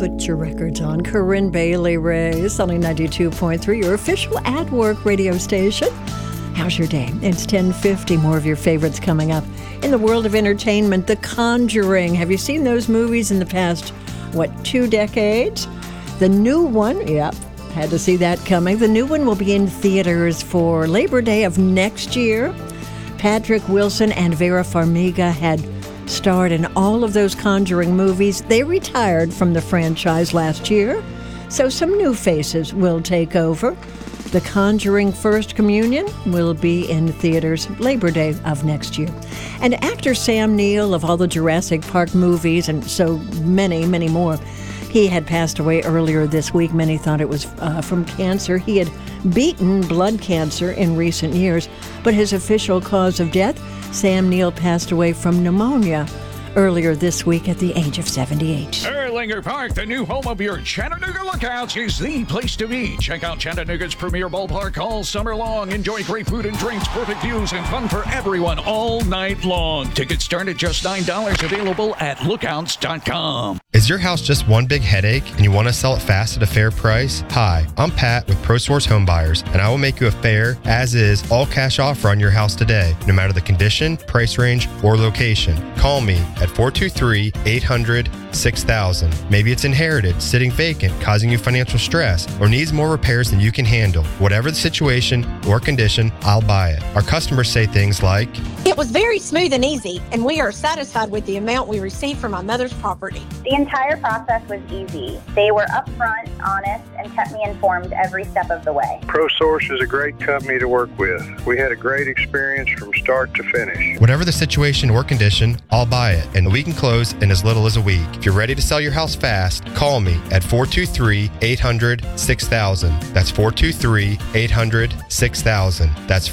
put your records on. Corinne Bailey Ray, Sunny 92.3, your official at work radio station. How's your day? It's 10:50. More of your favorites coming up. In the world of entertainment, The Conjuring. Have you seen those movies in the past, 2 decades? The new one, yep, had to see that coming. The new one will be in theaters for Labor Day of next year. Patrick Wilson and Vera Farmiga had starred in all of those Conjuring movies. They retired from the franchise last year, so some new faces will take over. The Conjuring First Communion will be in theaters Labor Day of next year. And actor Sam Neill of all the Jurassic Park movies and so many, many more, he had passed away earlier this week. Many thought it was from cancer. He had beaten blood cancer in recent years, but his official cause of death, Sam Neill passed away from pneumonia earlier this week at the age of 78. Erlanger Park, the new home of your Chattanooga Lookouts, is the place to be. Check out Chattanooga's premier ballpark all summer long. Enjoy great food and drinks, perfect views, and fun for everyone all night long. Tickets start at just $9, available at lookouts.com. Is your house just one big headache and you want to sell it fast at a fair price? Hi, I'm Pat with ProSource Home Buyers, and I will make you a fair, as-is, all-cash offer on your house today, no matter the condition, price range, or location. Call me at 423-800-6000. Maybe it's inherited, sitting vacant, causing you financial stress, or needs more repairs than you can handle. Whatever the situation or condition, I'll buy it. Our customers say things like, "It was very smooth and easy, and we are satisfied with the amount we received from my mother's property." The entire process was easy. They were upfront, honest, and kept me informed every step of the way. ProSource is a great company to work with. We had a great experience from start to finish. Whatever the situation or condition, I'll buy it, and we can close in as little as a week. If you're ready to sell your house fast, call me at 423-800-6000. That's 423-800-6000. That's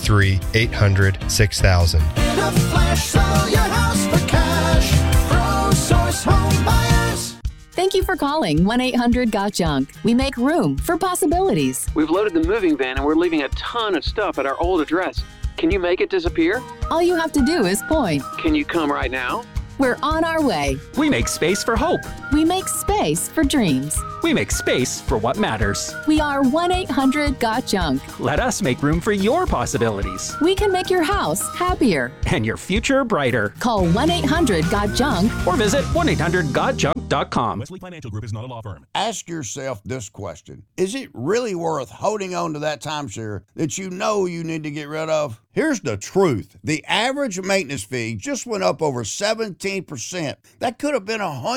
423-800-6000. In a flash, sell your house for cash. ProSource Home Buyers. Thank you for calling 1-800-GOT-JUNK. We make room for possibilities. We've loaded the moving van and we're leaving a ton of stuff at our old address. Can you make it disappear? All you have to do is point. Can you come right now? We're on our way. We make space for hope. We make space for dreams. We make space for what matters. We are 1-800-GOT-JUNK. Let us make room for your possibilities. We can make your house happier. And your future brighter. Call 1-800-GOT-JUNK. Or visit 1-800-GOT-JUNK.com. Wesley Financial Group is not a law firm. Ask yourself this question. Is it really worth holding on to that timeshare that you know you need to get rid of? Here's the truth. The average maintenance fee just went up over 17%. That could have been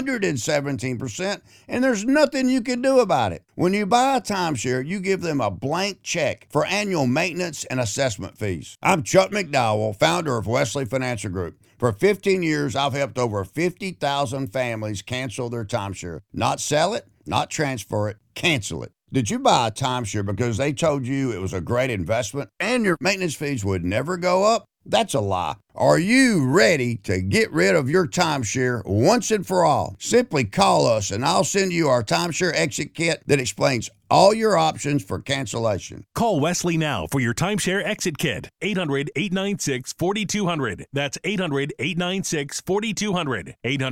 117%, and there's nothing you can do about it. When you buy a timeshare, you give them a blank check for annual maintenance and assessment fees. I'm Chuck McDowell, founder of Wesley Financial Group. For 15 years, I've helped over 50,000 families cancel their timeshare. Not sell it, not transfer it, cancel it. Did you buy a timeshare because they told you it was a great investment and your maintenance fees would never go up? That's a lie. Are you ready to get rid of your timeshare once and for all? Simply call us and I'll send you our timeshare exit kit that explains all your options for cancellation. Call Wesley now for your timeshare exit kit. 800-896-4200. That's 800-896-4200.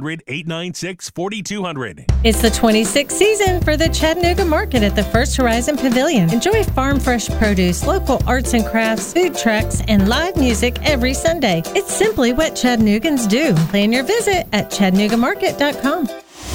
800-896-4200. It's the 26th season for the Chattanooga Market at the First Horizon Pavilion. Enjoy farm fresh produce, local arts and crafts, food trucks, and live music every Sunday. It's simply what Chattanoogans do. Plan your visit at ChattanoogaMarket.com.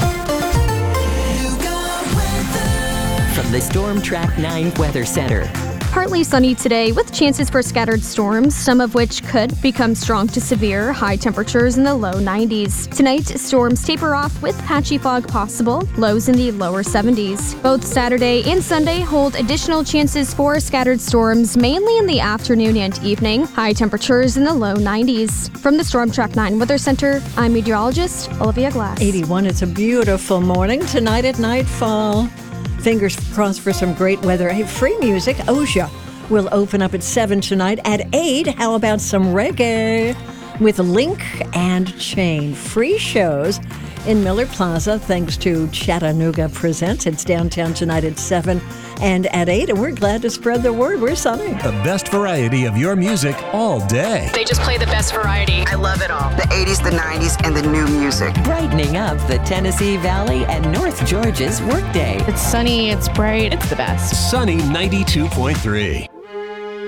From the Storm Track 9 Weather Center. Partly sunny today with chances for scattered storms, some of which could become strong to severe, high temperatures in the low 90s. Tonight, storms taper off with patchy fog possible, lows in the lower 70s. Both Saturday and Sunday hold additional chances for scattered storms, mainly in the afternoon and evening, high temperatures in the low 90s. From the Storm Track 9 Weather Center, I'm meteorologist Olivia Glass. 81, it's a beautiful morning. Tonight at nightfall. Fingers crossed for some great weather. Hey, free music. Osha will open up at 7 tonight. At 8, how about some reggae with Link and Chain? Free shows in Miller Plaza, thanks to Chattanooga Presents. It's downtown tonight at 7 and at 8, and we're glad to spread the word. We're Sunny. The best variety of your music all day. They just play the best variety. I love it all. The 80s, the 90s, and the new music. Brightening up the Tennessee Valley and North Georgia's workday. It's sunny, it's bright, it's the best. Sunny 92.3.